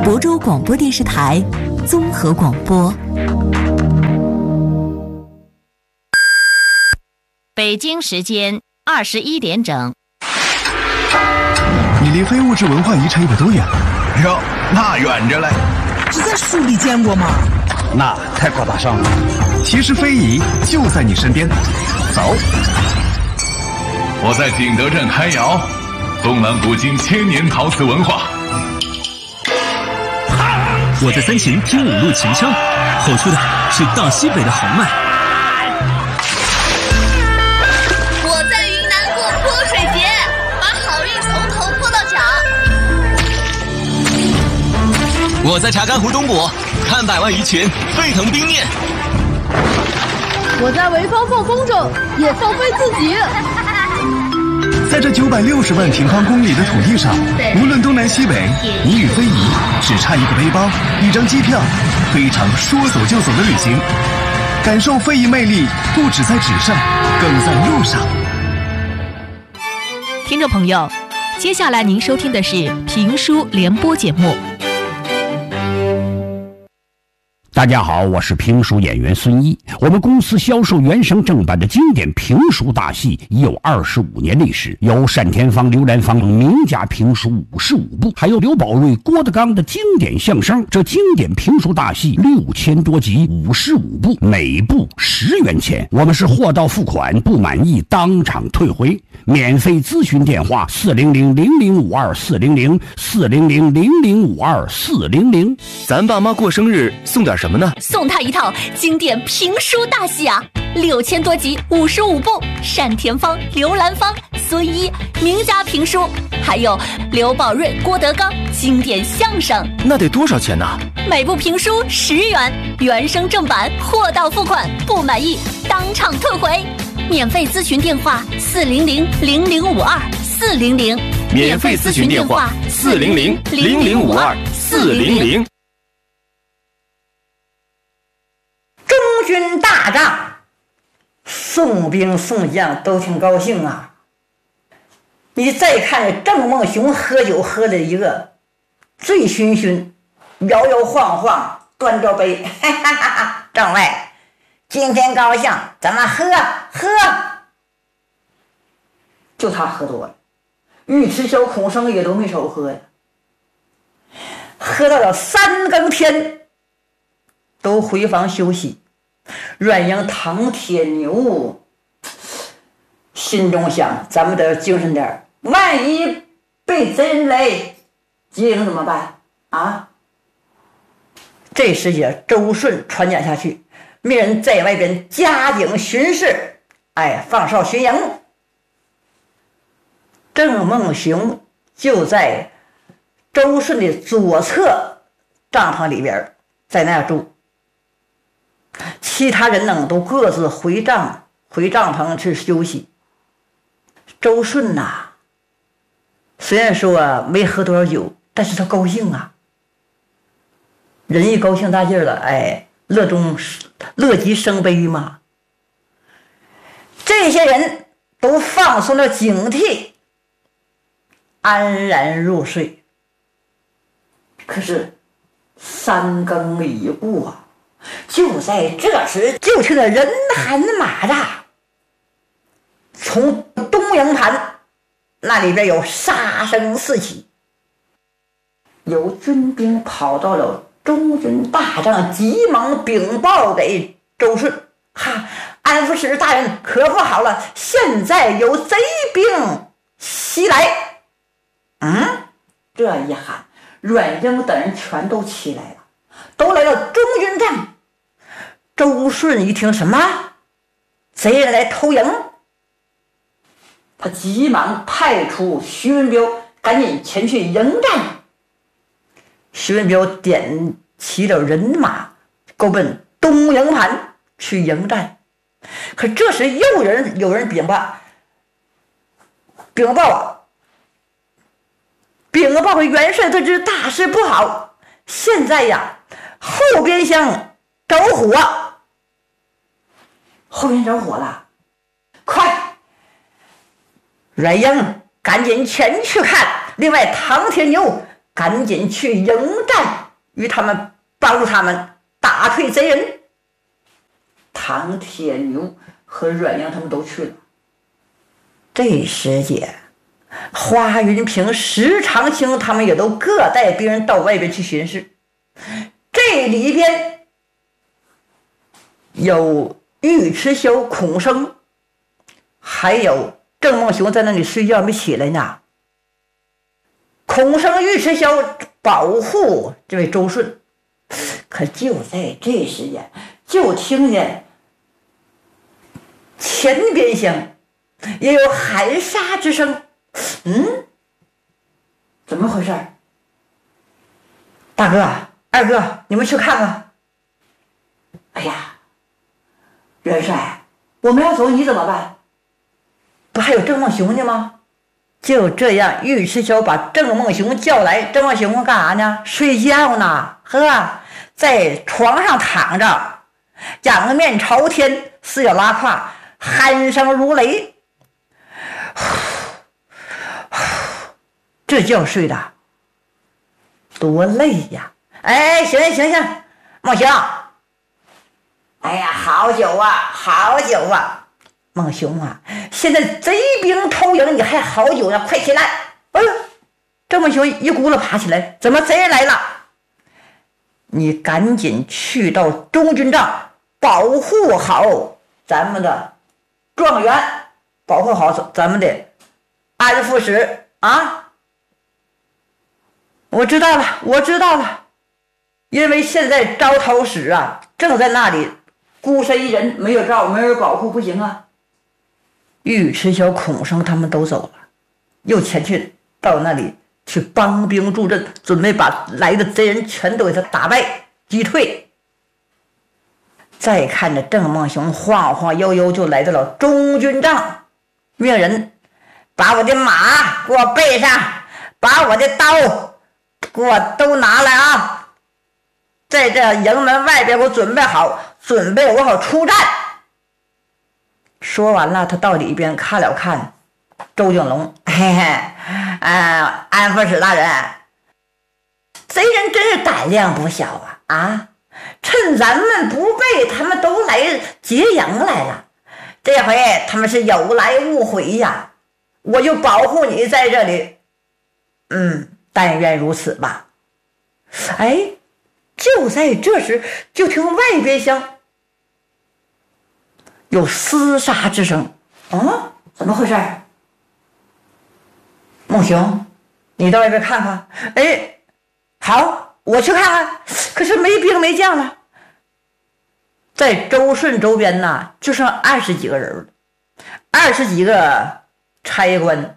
亳州广播电视台综合广播。 北京时间21点整。 你离非物质文化遗产有多远？ 哟，那远着嘞。 只在书里见过吗？ 那太高大上了。 其实非遗就在你身边，走。 我在景德镇开窑，纵览古今千年陶瓷文化。 我在三秦听五路秦腔，吼出的是大西北的豪迈。 我在云南过泼水节，把好运从头泼到脚。 我在查干湖东部看百万鱼群沸腾冰面。 我在潍坊放风筝，也放飞自己。 在这960万平方公里的土地上，无论东南西北，你与非遗只差一个背包、一张机票，非常说走就走的旅行。感受非遗魅力，不只在纸上，更在路上。 听众朋友，接下来您收听的是评书联播节目。 大家好，我是评书演员孙一。我们公司销售原声正版的经典评书大戏已有25年历史，有单田芳、刘兰芳名家评书55部，还有刘宝瑞、郭德纲的经典相声。这经典评书大戏6000多集，55部，每部10元钱。我们是货到付款，不满意当场退回。免费咨询电话400-0052-400，400-0052-400。 咱爸妈过生日送点什么呢？ 送他一套经典评书大戏啊，6000多集，55部，单田芳、刘兰芳、孙一名家评书，还有刘宝瑞、郭德纲经典相声。 那得多少钱呢？ 每部评书10元，原声正版，货到付款，不满意当场退回。免费咨询电话400-0052-400， 免费咨询电话400-0052-400。 中军大仗，送兵送将都挺高兴啊。你再看郑梦熊喝酒喝的一个醉醺醺，摇摇晃晃，端着杯，哈哈哈哈！政委，今天高兴，咱们喝。就他喝多了，尉迟小孔生也都没少喝呀。喝到了3更天，都回房休息。阮英、唐铁牛心中想，咱们得精神点，万一被贼人来劫营怎么办啊？这时节，周顺传讲下去，命人在外边加紧巡视，放哨巡营。郑梦熊就在周顺的左侧帐篷里边，在那住。其他人呢都各自回帐篷去休息。周顺呐，虽然说没喝多少酒，但是他高兴啊。人一高兴大劲儿了，乐极生悲嘛。这些人都放松了警惕，安然入睡。可是3更一步啊，就在这时，就听着人喊马大，从东营盘那里边有杀声四起，有军兵跑到了中军大帐，急忙禀报给周顺：安抚使大人，可不好了，现在有贼兵袭来。这一喊，阮英等人全都起来了，都来到中军帐。周顺一听，什么贼人来偷营，他急忙派出徐文彪赶紧前去迎战。徐文彪点齐了人马，够奔东营盘去迎战。可这时又有人禀报元帅得知大事不好，现在呀，后边厢着火了，快！阮英赶紧前去看。另外，唐铁牛赶紧去迎战，与他们帮助他们打退贼人。唐铁牛和阮阳他们都去了。这时节，花云平、石长青他们也都各带兵人到外边去巡视。这里边有尉迟修、孔生，还有郑梦熊在那里睡觉没起来呢。孔生、尉迟修保护这位周顺，可就在这时间，就听见前边厢也有喊杀之声。怎么回事？大哥、二哥，你们去看看。哎呀，元帅，我们要走，你怎么办？不还有郑梦熊呢吗？就这样，尉迟修把郑梦熊叫来。郑梦熊干啥呢？睡觉呢。呵，在床上躺着，仰面朝天，四脚拉胯，鼾声如雷。这觉睡的多累呀！哎，行，梦熊，哎呀，好久啊，梦熊啊，现在贼兵偷营，你还好久呢，快起来！哎呦，郑梦熊一咕噜爬起来，怎么贼人来了？你赶紧去到中军帐，保护好咱们的状元，保护好咱们的安副使啊！我知道了，因为现在招讨使啊正在那里孤身一人，没有照，没人保护，不行啊。尉迟修、孔生他们都走了，又前去到那里去帮兵助阵，准备把来的贼人全都给他打败击退。再看着郑梦熊晃晃悠悠就来到了中军帐，命人把我的马给我备上，把我的刀给我都拿来啊，在这营门外边给我准备好，准备我好出战。说完了，他到里边看了看周景龙，安副使大人，贼人真是胆量不小啊！趁咱们不备，他们都来劫营来了，这回他们是有来无回呀，我就保护你在这里。但愿如此吧。哎，就在这时，就听外边厢有厮杀之声。怎么回事？梦熊，你到外边看看。哎，好，我去看看。可是没兵没将了，在周顺周边呢，就剩20几个人了，20几个差官。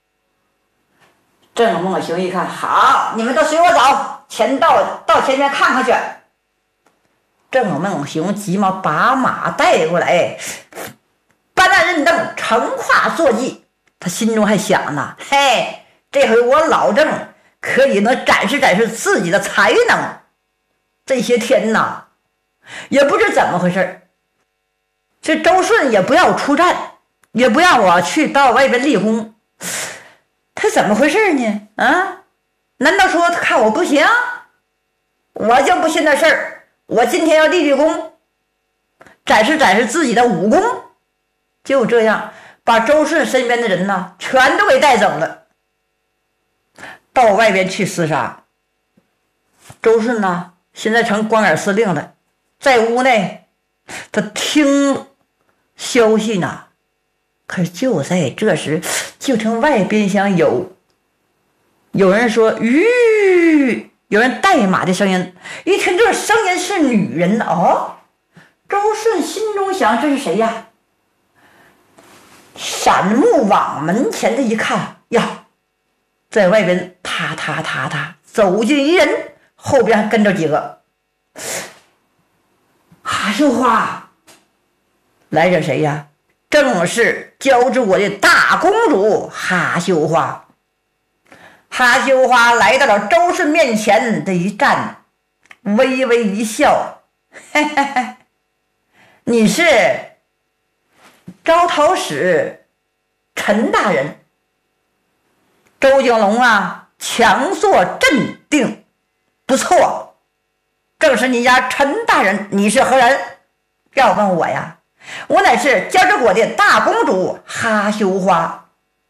郑梦熊一看，好，你们都随我走，到前面看看去。郑梦熊急忙把马带过来，搬那人凳，乘跨坐骑。他心中还想呢，嘿，这回我老郑可以能展示展示自己的才能。这些天呐，也不知怎么回事，这周顺也不要出战，也不让我去到外边立功。他怎么回事呢？难道说他看我不行？我就不信那事儿。我今天要立功，展示展示自己的武功。就这样，把周顺身边的人呢，全都给带走了，到外边去厮杀。周顺呢，现在成光杆司令了，在屋内，他听消息呢。可是就在这时，就听外边厢有人说“吁”，有人带马的声音。一听这声音是女人哦，周顺心中想：这是谁呀？闪目往门前的一看呀，在外边踏走进一人，后边还跟着几个。哈秀花，来者谁呀？正是教着我的大公主哈秀花。哈秀花来到了周顺面前的一站，微微一笑，嘿嘿嘿，你是招讨使陈大人。周景龙啊， 强作镇定，不错，正是你家陈大人。你是何人？要问我呀，我乃是交趾国的大公主哈羞花。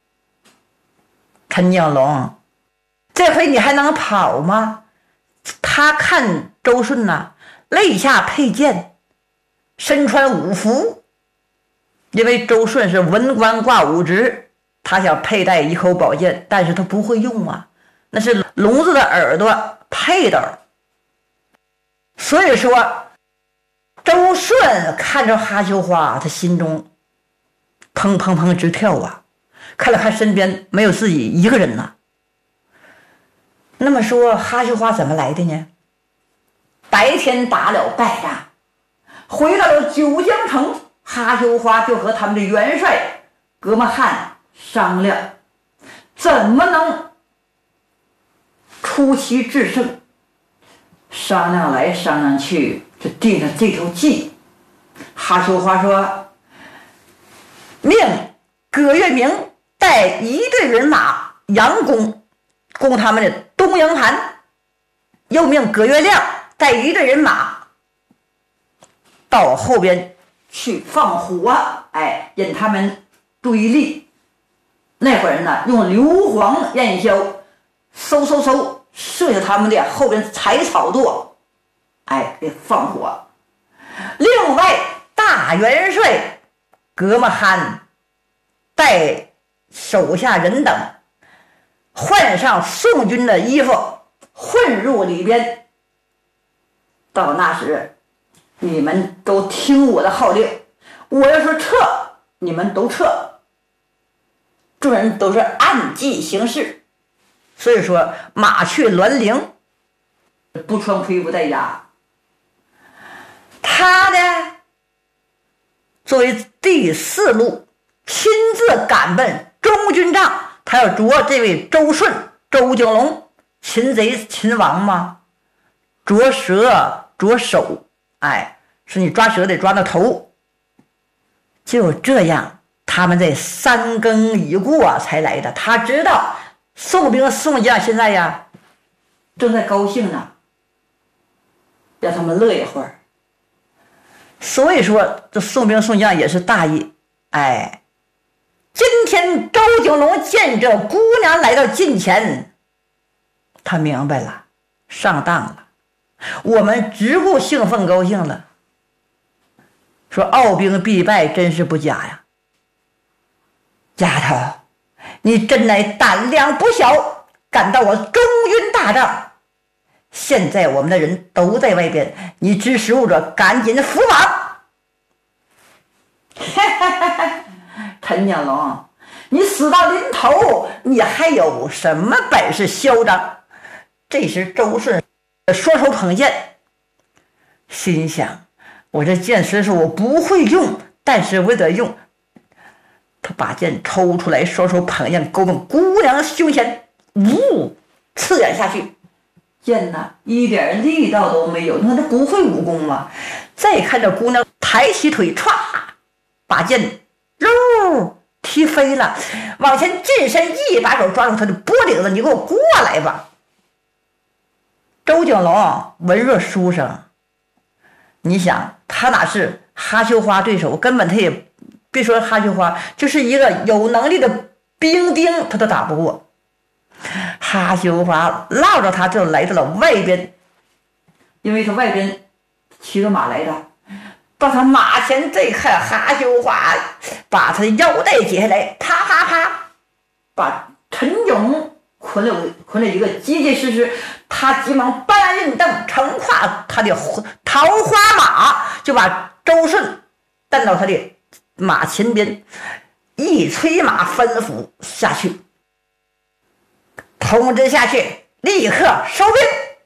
陈景龙，这回你还能跑吗？他看周顺呐，肋下佩剑，身穿武服，因为周顺是文官挂武职，他想佩戴一口宝剑，但是他不会用啊，那是聋子的耳朵配的。所以说周顺看着哈羞花，他心中砰砰砰直跳啊，看了看身边没有自己一个人呐。那么说哈羞花怎么来的呢？白天打了败仗，回到了九江城，哈羞花就和他们的元帅格莫汉商量，怎么能出奇制胜。商量来商量去，就定了这头计。哈羞花说，命葛月明带一队人马佯攻他们的东营盘，又命葛月亮带一队人马到后边去放火，引他们注意力。那会儿呢，用硫磺焰硝嗖，射下他们的后边采草垛，给放火。另外，大元帅格莫罕带手下人等换上宋军的衣服，混入里边。到那时，你们都听我的号令，我要说撤，你们都撤。众人都是按计行事。所以说马去栾铃，不穿盔不戴甲。他呢，作为第4路亲自赶奔中军帐，他要捉这位周顺、周景龙，擒贼擒王嘛，捉蛇捉手，是你抓蛇得抓到头。就这样，他们在3更已过才来的。他知道宋兵宋将现在呀正在高兴呢，让他们乐一会儿。所以说这宋兵宋将也是大意。今天周景龙见这姑娘来到近前，他明白了，上当了，我们只顾兴奋高兴了。说傲兵必败真是不假呀，丫头，你真乃胆量不小，赶到我中军大帐。现在我们的人都在外边，你知时务者赶紧伏往。陈景龙，你死到临头，你还有什么本事嚣张？这时周顺双手捧剑，心想，我这剑虽说我不会用，但是我得用。他把剑抽出来，双手捧剑勾奔姑娘胸前，刺眼下去。剑呢一点力道都没有，你看他不会武功吗？再看这姑娘抬起腿，歘，把剑踢飞了，往前近身，一把手抓住他的脖领子，你给我过来吧。周景龙闻若书生，你想他哪是哈羞花对手，根本他也别说哈羞花，就是一个有能力的兵丁他都打不过。哈羞花绕着他就来到了外边，因为他外边骑着马来的。到他马前再看，哈羞花把他的腰带解下来，啪啪啪，把陈景龙捆了一个结结实实。他急忙搬运凳，乘跨他的桃花马，就把周顺带到他的马前边，一催马吩咐下去，通知下去，立刻收兵。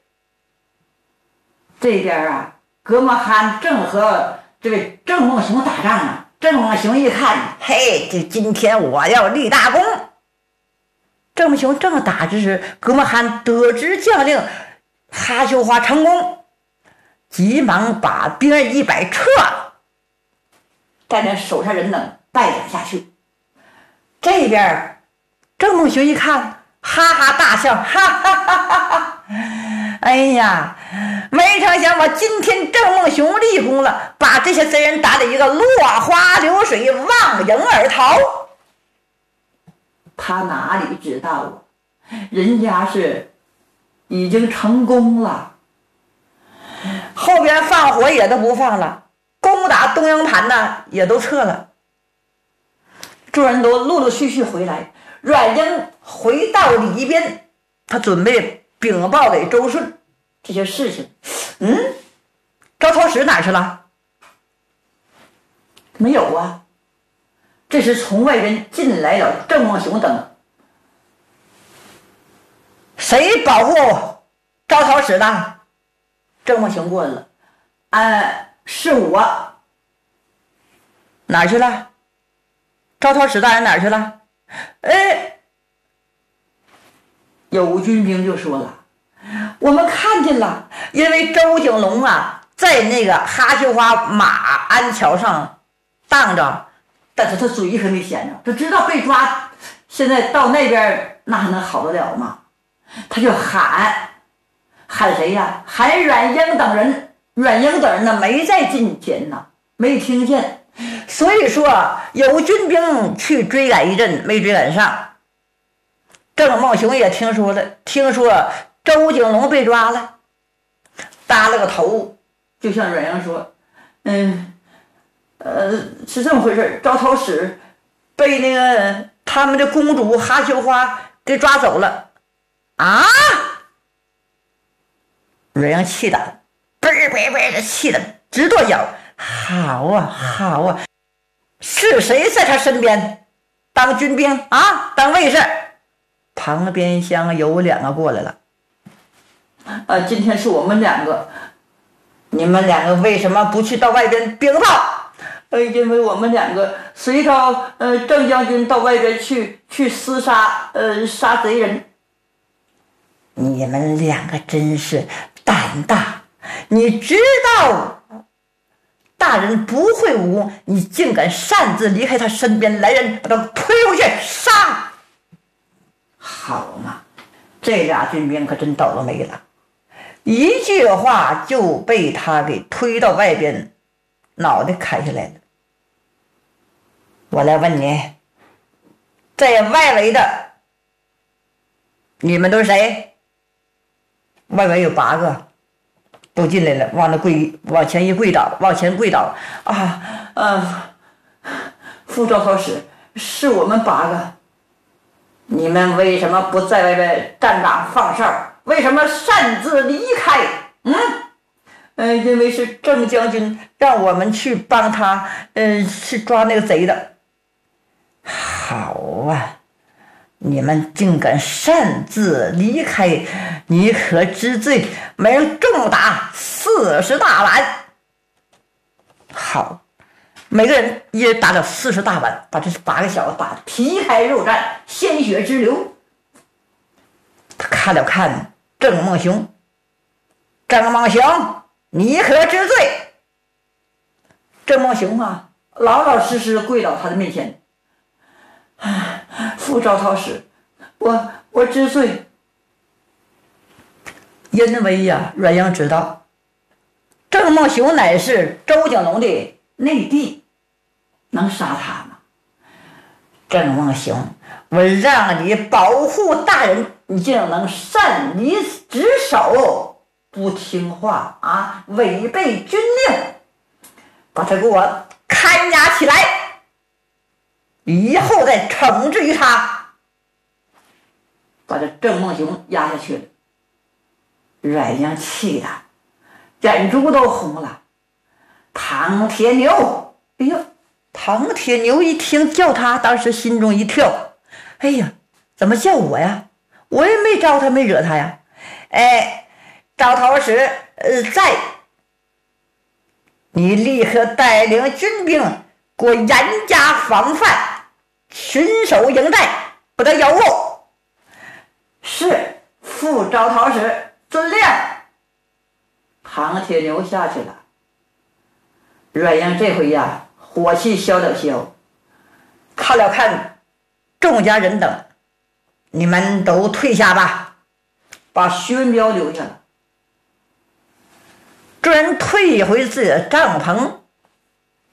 这边啊，格莫罕正和这位郑梦熊打仗呢。郑梦熊一看，嘿，这今天我要立大功。郑梦熊正打之时，格莫罕得知将令哈羞花成功，急忙把兵一摆撤，带着手下人等带领下去。这边郑梦熊一看， 哈哈大笑，哈哈哈哈哈！哎呀，没成想我今天郑梦熊立功了，把这些贼人打得一个落花流水，忘影而逃。他哪里知道啊，人家是已经成功了，后边放火也都不放了，攻打东营盘呢也都撤了，众人都陆陆续续回来。阮英回到里边，他准备禀报给周顺这些事情。招桃使哪去了？没有啊。这时从外边进来了郑梦熊等。谁保护招桃使的？郑梦熊过来了。是我。哪儿去了？招桃使大人哪儿去了？有军兵就说了，我们看见了，因为周景龙啊在那个哈秀花马鞍桥上荡着，但是他嘴可没闲着，他知道被抓，现在到那边那还能好得了吗？他就喊谁呀？喊阮英等人。阮英等人呢没在近前呢，没听见，所以说有军兵去追赶一阵，没追赶上。郑梦熊也听说了，听说周景龙被抓了，搭了个头，就向阮英说：“是这么回事，招桃使被那个他们的公主哈秀花给抓走了。”啊！阮英气的嘣的气的直跺脚。好啊，是谁在他身边当军兵啊？当卫士？旁边厢有2个过来了。今天是我们2个，你们2个为什么不去到外边禀报？因为我们2个随着郑将军到外边去厮杀杀贼人。你们2个真是胆大，你知道大人不会武功，你竟敢擅自离开他身边来人，把他推回去杀！好嘛，这俩军兵可真倒了霉了，一句话就被他给推到外边，脑袋砍下来了。我来问你，在外围的你们都是谁？外围有8个都进来了，往前一跪倒，往前跪倒。副招桃使，是我们8个。你们为什么不在外边站岗放哨？为什么擅自离开？因为是郑将军让我们去帮他，去抓那个贼的。好啊，你们竟敢擅自离开，你可知罪？每人重打40大板。好，每个人一人打了40大板，把这8个小子打得皮开肉绽，鲜血直流。他看了看郑梦熊，郑梦熊，你可知罪？郑梦熊啊，老老实实跪到他的面前。副招桃使，我知罪。因为呀，阮英知道郑梦熊乃是周景龙的内弟，能杀他吗？郑梦熊，我让你保护大人，你竟能擅离职守，不听话啊，违背军令，把他给我看押起来，以后再惩治于他。把这郑梦熊压下去了。阮英气的眼珠都红了。唐铁牛，哎呦，唐铁牛一听叫他，当时心中一跳，哎呀，怎么叫我呀？我也没招他，没惹他呀。招桃使在，你立刻带领军兵给我严加防范，巡守营寨，不得有误。是，副招桃使遵令。唐铁牛下去了。阮英这回呀，火气消了消，看了看众家人等， 你们都退下吧，把徐文彪留下了。众人退回自己的帐篷，